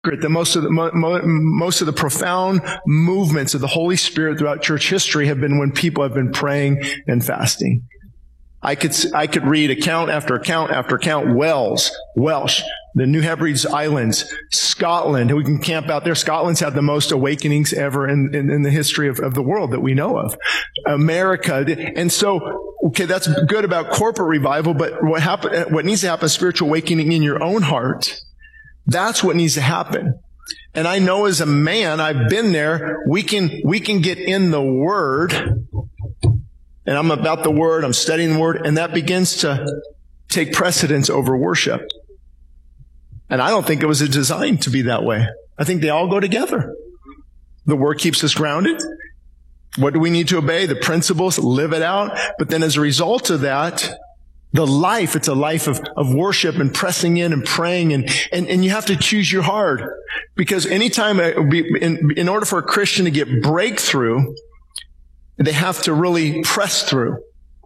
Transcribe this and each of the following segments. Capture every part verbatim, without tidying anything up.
that most of the mo- mo- most of the profound movements of the Holy Spirit throughout church history have been when people have been praying and fasting. I could I could read account after account after account. Wales, Welsh, the New Hebrides Islands, Scotland. We can camp out there. Scotland's had the most awakenings ever in, in, in the history of, of the world that we know of. America, and so okay, that's good about corporate revival. But what happen? What needs to happen is spiritual awakening in your own heart. That's what needs to happen. And I know as a man, I've been there, we can, we can get in the Word, and I'm about the Word, I'm studying the Word, and that begins to take precedence over worship. And I don't think it was designed to be that way. I think they all go together. The Word keeps us grounded. What do we need to obey? The principles, live it out. But then as a result of that, the life, it's a life of, of worship and pressing in and praying, and, and, and you have to choose your heart. Because anytime, in, in order for a Christian to get breakthrough, they have to really press through.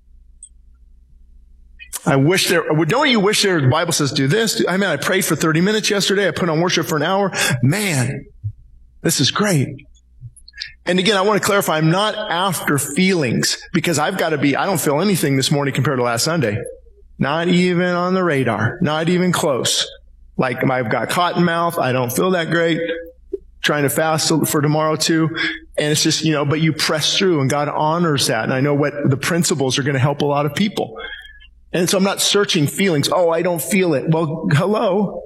I wish there, don't you wish there, the Bible says do this? I mean, I prayed for thirty minutes yesterday. I put on worship for an hour. Man, this is great. And again, I want to clarify, I'm not after feelings, because I've got to be, I don't feel anything this morning compared to last Sunday. Not even on the radar. Not even close. Like I've got cotton mouth. I don't feel that great. Trying to fast for tomorrow too. And it's just, you know, but you press through and God honors that. And I know what the principles are going to help a lot of people. And so I'm not searching feelings. Oh, I don't feel it. Well, hello.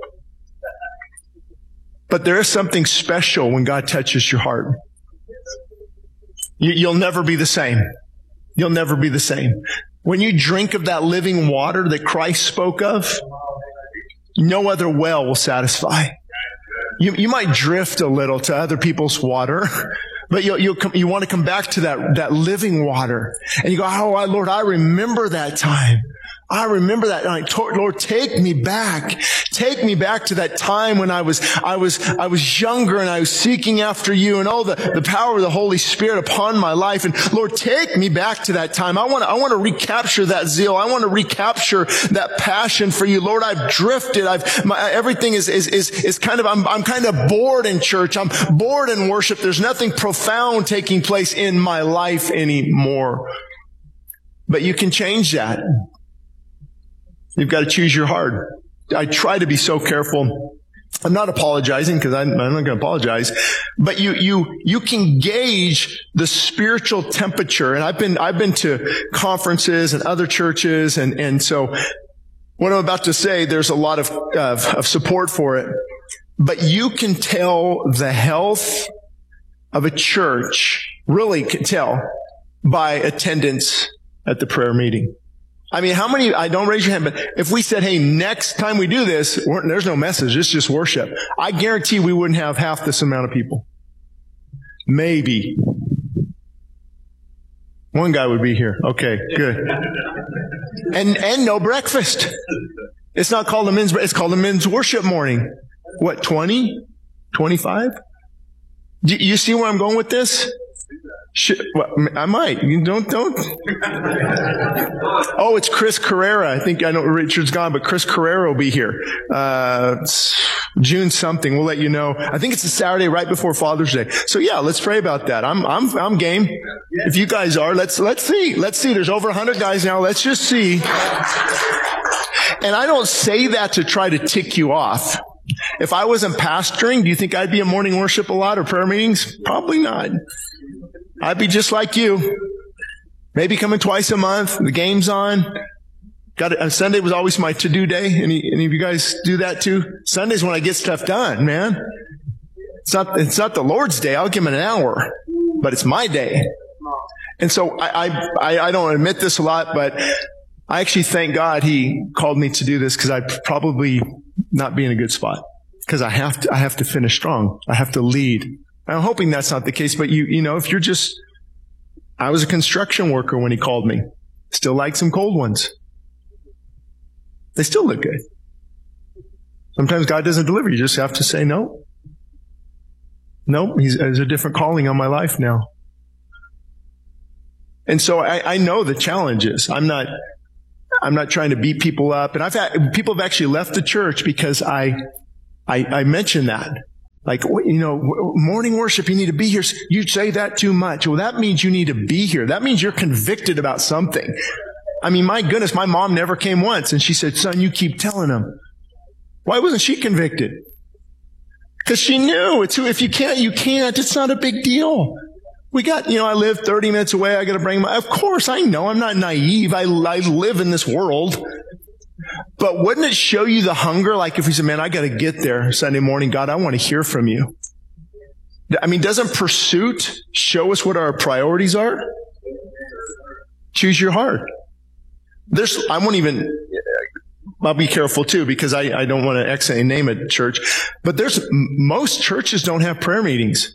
But there is something special when God touches your heart. You'll never be the same. You'll never be the same. When you drink of that living water that Christ spoke of, no other well will satisfy. You, you might drift a little to other people's water, but you'll, you'll come, you want to come back to that, that living water. And you go, oh, Lord, I remember that time. I remember that night. Lord, take me back. Take me back to that time when I was, I was, I was younger and I was seeking after you and all the, the power of the Holy Spirit upon my life. And Lord, take me back to that time. I want to, I want to recapture that zeal. I want to recapture that passion for you. Lord, I've drifted. I've, my, everything is, is, is, is kind of, I'm, I'm kind of bored in church. I'm bored in worship. There's nothing profound taking place in my life anymore. But you can change that. You've got to choose your heart. I try to be so careful. I'm not apologizing because I'm, I'm not going to apologize. But you, you, you can gauge the spiritual temperature. And I've been, I've been to conferences and other churches. And, and so what I'm about to say, there's a lot of, of, of support for it. But you can tell the health of a church, really can tell by attendance at the prayer meeting. I mean, how many, I don't raise your hand, but if we said, hey, next time we do this, there's no message, it's just worship. I guarantee we wouldn't have half this amount of people. Maybe. One guy would be here. Okay, good. And, and no breakfast. It's not called a men's, it's called a men's worship morning. What, twenty? twenty-five? Do you see where I'm going with this? Should, well, I might. You don't, don't. Oh, it's Chris Carrera. I think I know Richard's gone, but Chris Carrera will be here. Uh, June something. We'll let you know. I think it's a Saturday right before Father's Day. So yeah, let's pray about that. I'm, I'm, I'm game. If you guys are, let's, let's see. Let's see. There's over a hundred guys now. Let's just see. And I don't say that to try to tick you off. If I wasn't pastoring, do you think I'd be in morning worship a lot or prayer meetings? Probably not. I'd be just like you. Maybe coming twice a month. The game's on. Got it. Sunday was always my to-do day. Any, any of you guys do that too? Sunday's when I get stuff done, man. It's not, it's not the Lord's day. I'll give him an hour, but it's my day. And so I, I, I don't admit this a lot, but I actually thank God he called me to do this because I'd probably not be in a good spot because I have to, I have to finish strong. I have to lead. I'm hoping that's not the case, but you, you know, if you're just, I was a construction worker when he called me. Still like some cold ones. They still look good. Sometimes God doesn't deliver. You just have to say no. No, he's, there's a different calling on my life now. And so I, I know the challenges. I'm not, I'm not trying to beat people up. And I've had, people have actually left the church because I, I, I mentioned that. Like, you know, morning worship, you need to be here. You say that too much. Well, that means you need to be here. That means you're convicted about something. I mean, my goodness, my mom never came once. And she said, son, you keep telling them. Why wasn't she convicted? Because she knew. It's who, if you can't, you can't. It's not a big deal. We got, you know, I live thirty minutes away. I got to bring my, of course, I know. I'm not naive. I, I live in this world. But wouldn't it show you the hunger? Like if we said, man, I got to get there Sunday morning. God, I want to hear from you. I mean, doesn't pursuit show us what our priorities are? Choose your heart. There's, I won't even, I'll be careful too, because I, I don't want to X a name a church. But there's, most churches don't have prayer meetings.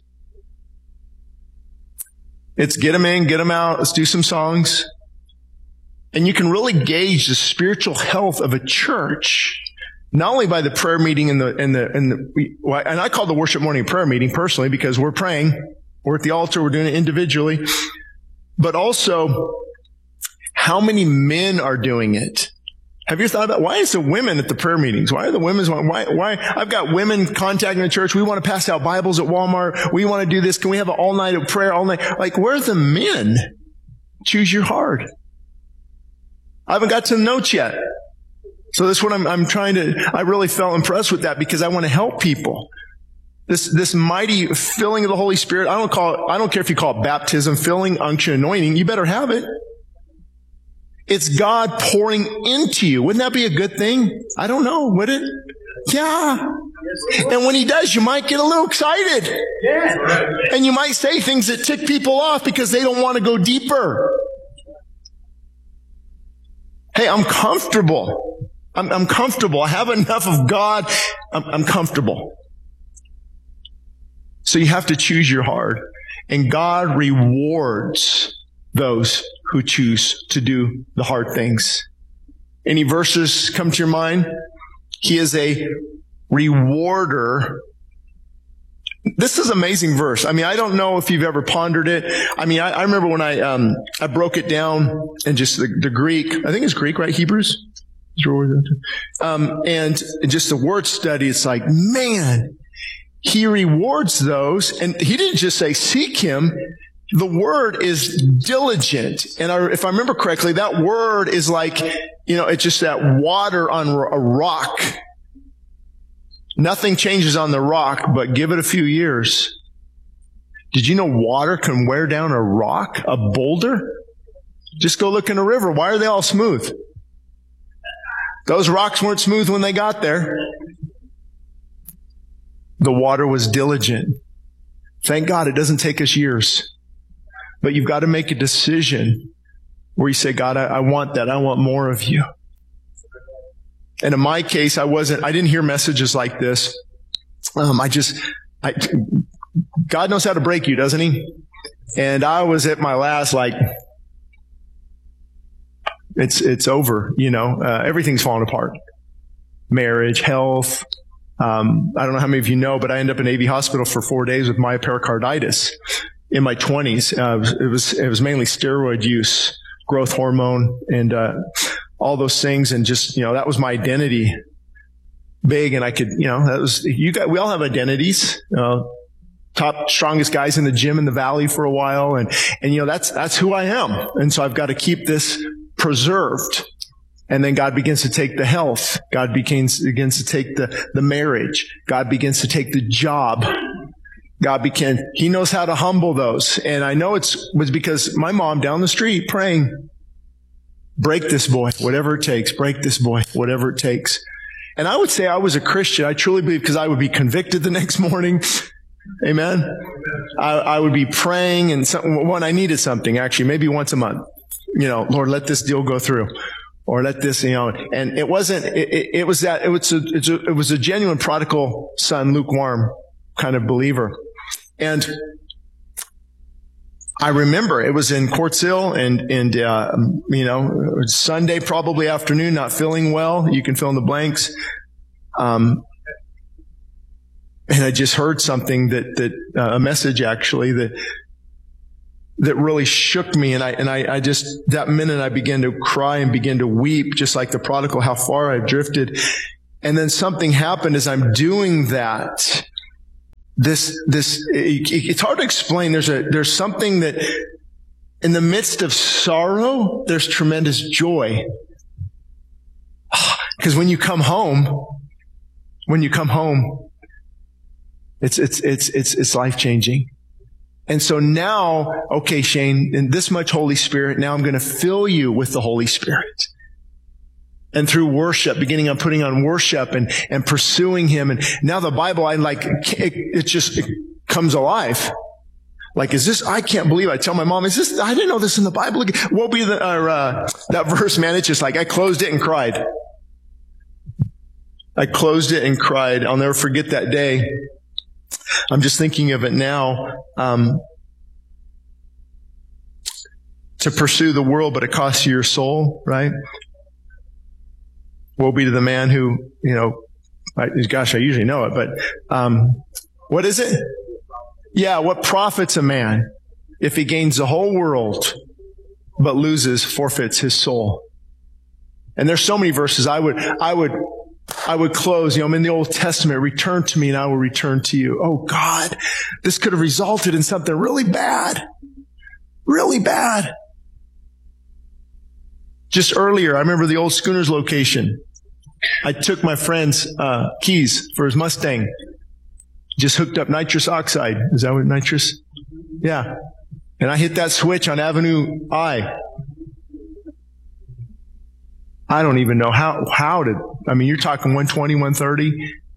It's get them in, get them out, let's do some songs. And you can really gauge the spiritual health of a church, not only by the prayer meeting and the, and the, and the, and I call the worship morning prayer meeting personally because we're praying, we're at the altar, we're doing it individually, but also how many men are doing it. Have you thought about why is the women at the prayer meetings? Why are the women's, why, why, I've got women contacting the church. We want to pass out Bibles at Walmart. We want to do this. Can we have an all night of prayer all night? Like, where's the men? Choose your heart. I haven't got to the notes yet. So that's what I'm, I'm trying to, I really felt impressed with that because I want to help people. This, this mighty filling of the Holy Spirit, I don't call it, I don't care if you call it baptism, filling, unction, anointing. You better have it. It's God pouring into you. Wouldn't that be a good thing? I don't know. Would it? Yeah. And when he does, you might get a little excited. And you might say things that tick people off because they don't want to go deeper. Hey, I'm comfortable. I'm, I'm comfortable. I have enough of God. I'm, I'm comfortable. So you have to choose your heart. And God rewards those who choose to do the hard things. Any verses come to your mind? He is a rewarder. This is an amazing verse. I mean, I don't know if you've ever pondered it. I mean, I, I remember when I um I broke it down in just the, the Greek. I think it's Greek, right? Hebrews? Um, and just the word study, it's like, man, he rewards those. And he didn't just say seek him. The word is diligent. And I, if I remember correctly, that word is like, you know, it's just that water on a rock. Nothing changes on the rock, but give it a few years. Did you know water can wear down a rock, a boulder? Just go look in a river. Why are they all smooth? Those rocks weren't smooth when they got there. The water was diligent. Thank God it doesn't take us years. But you've got to make a decision where you say, God, I, I want that. I want more of you. And in my case, I wasn't, I didn't hear messages like this. Um, I just, I, God knows how to break you, doesn't he? And I was at my last, like, it's, it's over, you know, uh, everything's falling apart. Marriage, health. Um, I don't know how many of you know, but I ended up in A V hospital for four days with myopericarditis. In my twenties, uh, it was it was mainly steroid use, growth hormone, and uh, all those things, and just you know that was my identity, big, and I could you know that was you got we all have identities. Uh, top strongest guys in the gym in the valley for a while, and and you know that's that's who I am, and so I've got to keep this preserved. And then God begins to take the health. God begins begins to take the the marriage. God begins to take the job. God began, he knows how to humble those. And I know it was because my mom down the street praying, break this boy, whatever it takes, break this boy, whatever it takes. And I would say I was a Christian. I truly believe because I would be convicted the next morning. Amen. I, I would be praying and some, when I needed something, actually, maybe once a month, you know, Lord, let this deal go through. Or let this, you know, and it wasn't, it, it, it was that, it was a, it's a, it was a genuine prodigal son, lukewarm kind of believer. And I remember it was in Quartz Hill and, and, uh, you know, it was Sunday, probably afternoon, not feeling well. You can fill in the blanks. Um, and I just heard something that, that, uh, a message actually that, that really shook me. And I, and I, I just, that minute I began to cry and began to weep, just like the prodigal, how far I've drifted. And then something happened as I'm doing that. this, this, it, it's hard to explain. There's a, there's something that in the midst of sorrow, there's tremendous joy. Because when you come home, when you come home, it's, it's, it's, it's, it's life-changing. And so now, okay, Shane, in this much Holy Spirit, now I'm going to fill you with the Holy Spirit. And through worship, beginning on putting on worship and, and pursuing Him. And now the Bible, I like, it, it just it comes alive. Like, is this, I can't believe, I tell my mom, is this, I didn't know this in the Bible. What be the, uh, uh, that verse, man, it's just like, I closed it and cried. I closed it and cried. I'll never forget that day. I'm just thinking of it now. Um, to pursue the world, but it costs you your soul, right? Woe be to the man who, you know, I, gosh, I usually know it, but um, what is it? Yeah, what profits a man if he gains the whole world, but loses, forfeits his soul? And there's so many verses I would, I would, I would close, you know, I'm in the Old Testament, return to me and I will return to you. Oh God, this could have resulted in something really bad. Really bad. Just earlier, I remember the old Schooners location. I took my friend's uh, keys for his Mustang. Just hooked up nitrous oxide. Is that what nitrous? Yeah. And I hit that switch on Avenue I. I don't even know how, how did, I mean, you're talking one twenty, one thirty.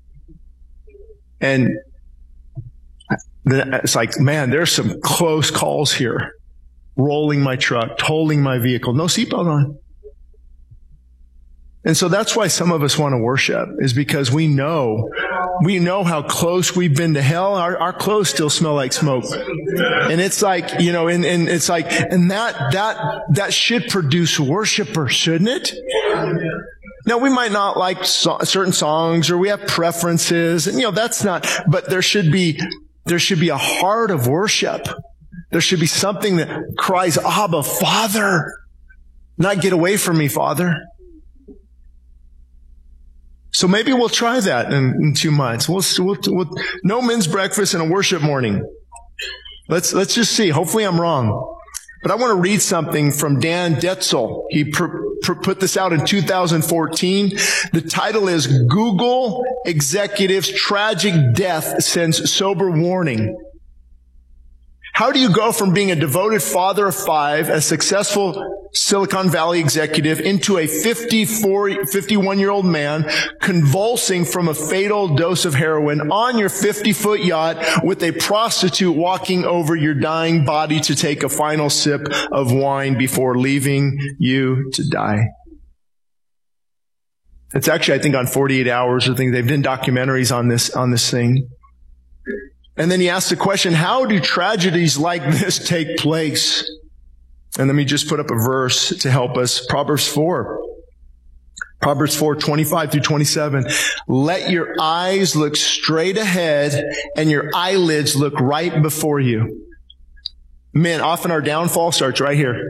And it's like, man, there's some close calls here. Rolling my truck, tolling my vehicle, no seatbelt on. And so that's why some of us want to worship, is because we know, we know how close we've been to hell. Our, our clothes still smell like smoke. And it's like, you know, and, and it's like, and that, that, that should produce worshipers, shouldn't it? Now, we might not like so, certain songs, or we have preferences, and, you know, that's not, but there should be, there should be a heart of worship. There should be something that cries, Abba, Father. Not get away from me, Father. So maybe we'll try that in, in two months. We'll, we'll, we'll, no men's breakfast and a worship morning. Let's, let's just see. Hopefully I'm wrong. But I want to read something from Dan Detzel. He pr- pr- put this out in two thousand fourteen. The title is Google Executive's Tragic Death Sends Sober Warning. How do you go from being a devoted father of five, a successful Silicon Valley executive, into a fifty-four, fifty-one-year-old man convulsing from a fatal dose of heroin on your fifty-foot yacht with a prostitute walking over your dying body to take a final sip of wine before leaving you to die? It's actually, I think, on forty-eight hours. I think they've done documentaries on this, on this thing. And then he asks the question, how do tragedies like this take place? And let me just put up a verse to help us. Proverbs four. Proverbs four, twenty-five through twenty-seven. Let your eyes look straight ahead and your eyelids look right before you. Men, often our downfall starts right here.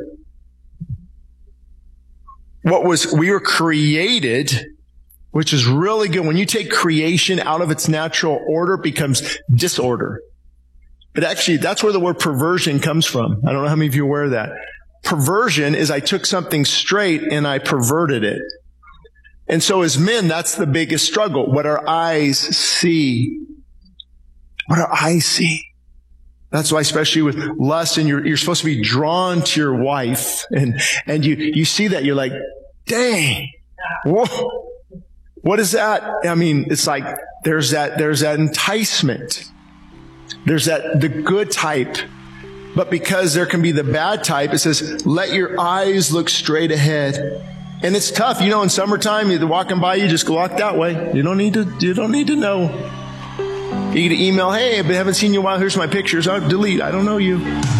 What was, we were created, which is really good. When you take creation out of its natural order, it becomes disorder. But actually, that's where the word perversion comes from. I don't know how many of you are aware of that. Perversion is I took something straight and I perverted it. And so as men, that's the biggest struggle. What our eyes see. What our eyes see. That's why, especially with lust, and you're, you're supposed to be drawn to your wife, and, and you, you see that, you're like, dang, whoa. What is that? I mean, it's like, there's that, there's that enticement. There's that, the good type. But because there can be the bad type, it says, let your eyes look straight ahead. And it's tough. You know, in summertime, you're walking by, you just walk that way. You don't need to, you don't need to know. You get an email, hey, I haven't seen you in a while, here's my pictures. I'll delete, I don't know you.